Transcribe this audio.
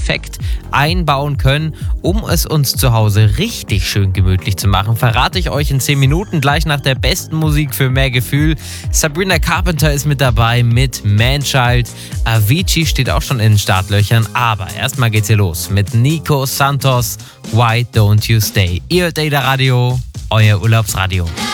perfekt einbauen können, um es uns zu Hause richtig schön gemütlich zu machen. Verrate ich euch in 10 Minuten, gleich nach der besten Musik für mehr Gefühl. Sabrina Carpenter ist mit dabei mit Manchild. Avicii steht auch schon in den Startlöchern, aber erstmal geht's hier los mit Nico Santos, Why Don't You Stay? Ihr Data Radio, euer Urlaubsradio.